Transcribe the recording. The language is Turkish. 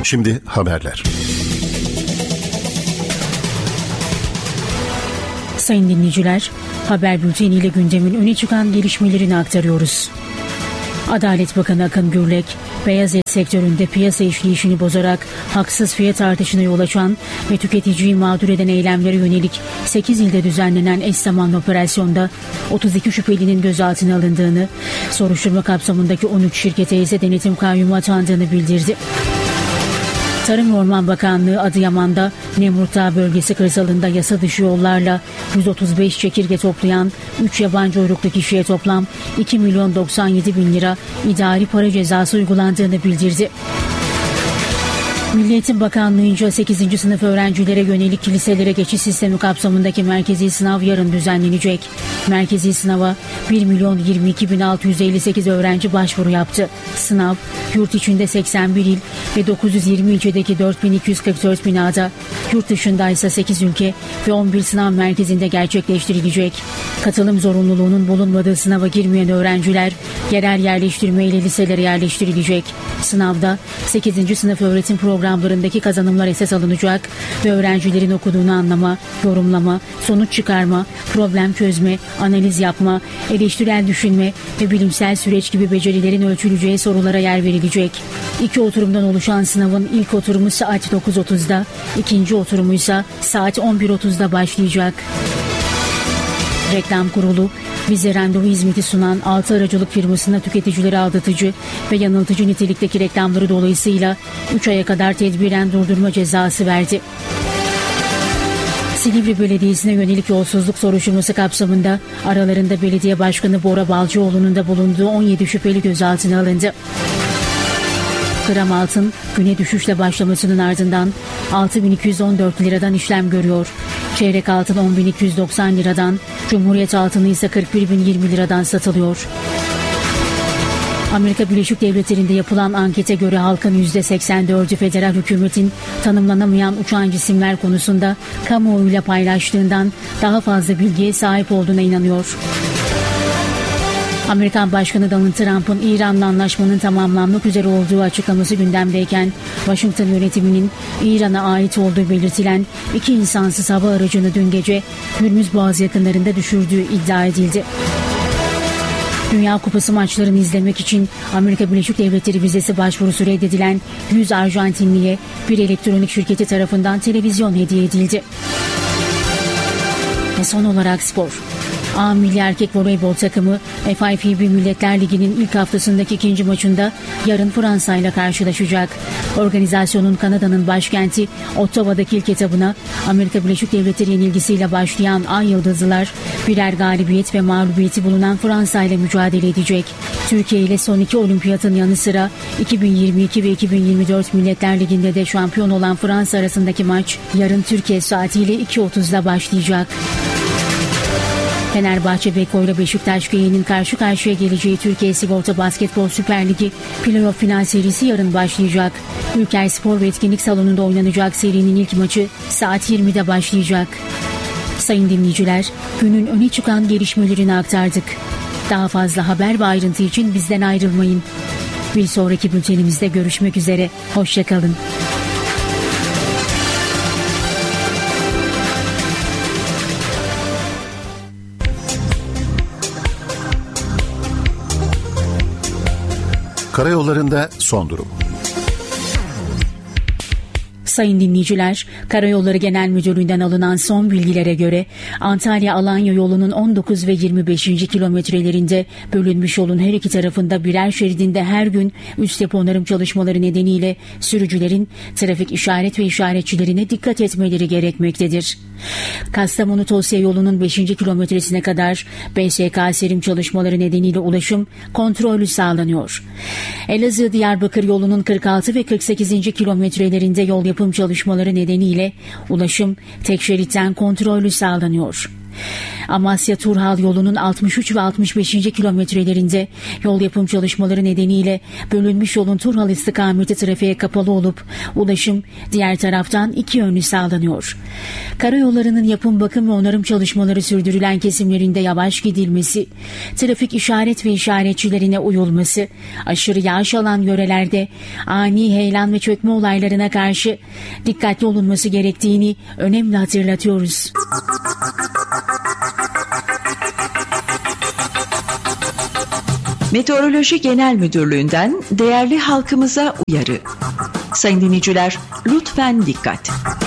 Şimdi haberler. Sayın dinleyiciler, haber bülteniyle gündemin öne çıkan gelişmelerini aktarıyoruz. Adalet Bakanı Akın Gürlek, beyaz et sektöründe piyasa işleyişini bozarak haksız fiyat artışına yol açan ve tüketiciyi mağdur eden eylemlere yönelik 8 ilde düzenlenen eş zamanlı operasyonda 32 şüphelinin gözaltına alındığını, soruşturma kapsamındaki 13 şirkete ise denetim kayyumu atandığını bildirdi. Tarım ve Orman Bakanlığı Adıyaman'da Nemrut Dağı bölgesi kırsalında yasa dışı yollarla 135 çekirge toplayan 3 yabancı uyruklu kişiye toplam 2.097.000 lira idari para cezası uygulandığını bildirdi. Milli Eğitim Bakanlığı'nca 8. sınıf öğrencilere yönelik liselere geçiş sistemi kapsamındaki merkezi sınav yarın düzenlenecek. Merkezi sınava 1.022.658 öğrenci başvuru yaptı. Sınav, yurt içinde 81 il ve 920 ilçedeki 4.244 binada, yurt dışında ise 8 ülke ve 11 sınav merkezinde gerçekleştirilecek. Katılım zorunluluğunun bulunmadığı sınava girmeyen öğrenciler yerel yerleştirme ile liselere yerleştirilecek. Sınavda 8. sınıf öğretim programlarındaki kazanımlar esas alınacak ve öğrencilerin okuduğunu anlama, yorumlama, sonuç çıkarma, problem çözme, analiz yapma, eleştirel düşünme ve bilimsel süreç gibi becerilerin ölçüleceği sorulara yer verilecek. 2 oturumdan oluşan sınavın ilk oturumu saat 9.30'da, ikinci oturumu ise saat 11.30'da başlayacak. Reklam Kurulu, vize randevu hizmeti sunan 6 aracılık firmasına tüketicileri aldatıcı ve yanıltıcı nitelikteki reklamları dolayısıyla 3 aya kadar tedbiren durdurma cezası verdi. Silivri Belediyesi'ne yönelik yolsuzluk soruşturması kapsamında aralarında belediye başkanı Bora Balcıoğlu'nun da bulunduğu 17 şüpheli gözaltına alındı. Gram altın güne düşüşle başlamasının ardından 6.214 liradan işlem görüyor. Çeyrek altın 10.290 liradan, Cumhuriyet altını ise 41.020 liradan satılıyor. Amerika Birleşik Devletleri'nde yapılan ankete göre halkın %84'ü federal hükümetin tanımlanamayan uçan cisimler konusunda kamuoyuyla paylaştığından daha fazla bilgiye sahip olduğuna inanıyor. Amerikan Başkanı Donald Trump'ın İran'la anlaşmanın tamamlanmak üzere olduğu açıklaması gündemdeyken, Washington yönetiminin İran'a ait olduğu belirtilen 2 insansız hava aracını dün gece Hürmüz Boğazı yakınlarında düşürdüğü iddia edildi. Dünya Kupası maçlarını izlemek için Amerika Birleşik Devletleri vizesi başvurusu reddedilen 100 Arjantinliye bir elektronik şirketi tarafından televizyon hediye edildi. Ve son olarak spor. A Milli Erkek Voleybol takımı FIVB Milletler Ligi'nin ilk haftasındaki ikinci maçında yarın Fransa ile karşılaşacak. Organizasyonun Kanada'nın başkenti Ottawa'daki ilk etabına Amerika Birleşik Devletleri yenilgisiyle başlayan Ay Yıldızlılar birer galibiyet ve mağlubiyeti bulunan Fransa ile mücadele edecek. Türkiye ile son 2 olimpiyatın yanı sıra 2022 ve 2024 Milletler Ligi'nde de şampiyon olan Fransa arasındaki maç yarın Türkiye saatiyle 2.30'da başlayacak. Fenerbahçe Beko ile Beşiktaş G'nin karşı karşıya geleceği Türkiye Sigorta Basketbol Süper Ligi Playoff final serisi yarın başlayacak. Ülker Spor ve Etkinlik Salonu'nda oynanacak serinin ilk maçı saat 20'de başlayacak. Sayın dinleyiciler, günün öne çıkan gelişmelerini aktardık. Daha fazla haber ve ayrıntı için bizden ayrılmayın. Bir sonraki bültenimizde görüşmek üzere. Hoşça kalın. Karayollarında son durum. Sayın dinleyiciler, Karayolları Genel Müdürlüğü'nden alınan son bilgilere göre Antalya-Alanya yolunun 19 ve 25. kilometrelerinde bölünmüş yolun her iki tarafında birer şeridinde her gün üst yapı onarım çalışmaları nedeniyle sürücülerin trafik işaret ve işaretçilerine dikkat etmeleri gerekmektedir. Kastamonu-Tosya yolunun 5. kilometresine kadar BSK serim çalışmaları nedeniyle ulaşım kontrollü sağlanıyor. Elazığ-Diyarbakır yolunun 46 ve 48. kilometrelerinde yol yapım çalışmaları nedeniyle ulaşım tek şeritten kontrollü sağlanıyor. Amasya-Turhal yolunun 63 ve 65. kilometrelerinde yol yapım çalışmaları nedeniyle bölünmüş yolun Turhal istikameti trafiğe kapalı olup ulaşım diğer taraftan iki yönlü sağlanıyor. Karayollarının yapım, bakım ve onarım çalışmaları sürdürülen kesimlerinde yavaş gidilmesi, trafik işaret ve işaretçilerine uyulması, aşırı yağış alan yörelerde ani heyelan ve çökme olaylarına karşı dikkatli olunması gerektiğini önemli hatırlatıyoruz. Meteoroloji Genel Müdürlüğü'nden değerli halkımıza uyarı. Sayın dinleyiciler, lütfen dikkat.